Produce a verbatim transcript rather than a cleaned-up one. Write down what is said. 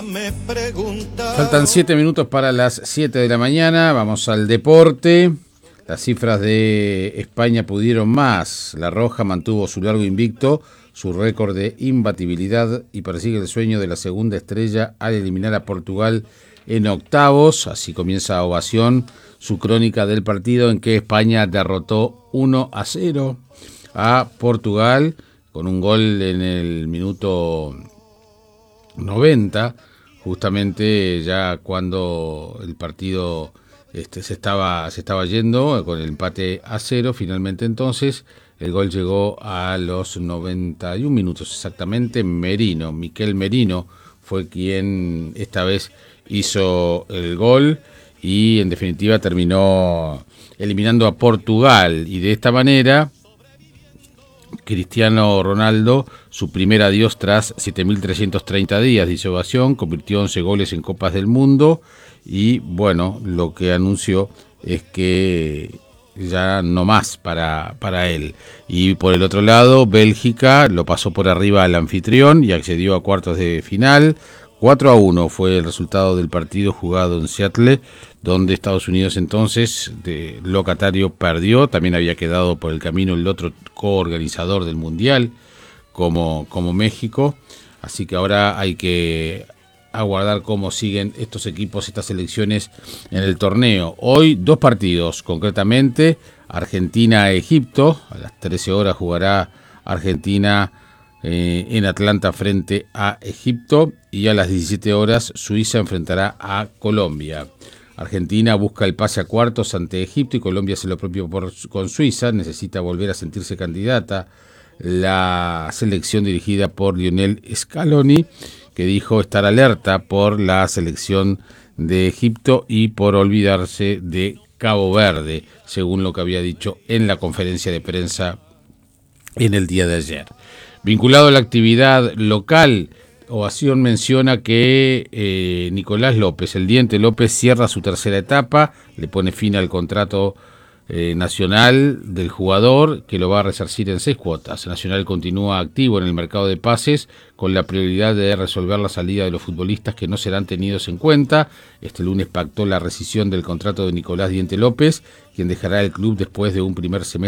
Me pregunta... Faltan siete minutos para las siete de la mañana. Vamos al deporte. Las cifras de España pudieron más. La Roja mantuvo su largo invicto, su récord de imbatibilidad y persigue el sueño de la segunda estrella al eliminar a Portugal en octavos. Así comienza Ovación, su crónica del partido en que España derrotó uno a cero a Portugal con un gol en el minuto noventa, justamente ya cuando el partido este, se estaba se estaba yendo con el empate a cero. Finalmente entonces el gol llegó a los noventa y un minutos exactamente. Merino, Miquel Merino fue quien esta vez hizo el gol y en definitiva terminó eliminando a Portugal, y de esta manera Cristiano Ronaldo, su primer adiós tras siete mil trescientos treinta días de Ovación, convirtió once goles en Copas del Mundo y bueno, lo que anunció es que ya no más para, para él. Y por el otro lado, Bélgica lo pasó por arriba al anfitrión y accedió a cuartos de final. cuatro a uno fue el resultado del partido jugado en Seattle, donde Estados Unidos entonces, de locatario, perdió. También había quedado por el camino el otro coorganizador del Mundial, como, como México. Así que ahora hay que aguardar cómo siguen estos equipos, estas selecciones en el torneo. Hoy dos partidos, concretamente Argentina-Egipto. A las trece horas jugará Argentina Eh, en Atlanta frente a Egipto, y a las diecisiete horas Suiza enfrentará a Colombia. Argentina busca el pase a cuartos ante Egipto y Colombia hace lo propio por, con Suiza. Necesita volver a sentirse candidata la selección dirigida por Lionel Scaloni, que dijo estar alerta por la selección de Egipto y por olvidarse de Cabo Verde, según lo que había dicho en la conferencia de prensa en el día de ayer. Vinculado a la actividad local, Ovación menciona que eh, Nicolás López, el Diente López, cierra su tercera etapa, le pone fin al contrato eh, nacional del jugador, que lo va a resarcir en seis cuotas. Nacional continúa activo en el mercado de pases, con la prioridad de resolver la salida de los futbolistas que no serán tenidos en cuenta. Este lunes pactó la rescisión del contrato de Nicolás Diente López, quien dejará el club después de un primer semestre